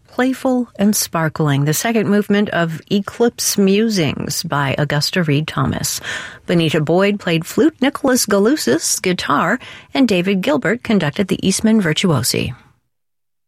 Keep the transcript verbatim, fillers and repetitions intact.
playful and sparkling, the second movement of Eclipse Musings by Augusta Reed Thomas. Bonita Boyd played flute, Nicholas Galusis guitar, and David Gilbert conducted the Eastman Virtuosi.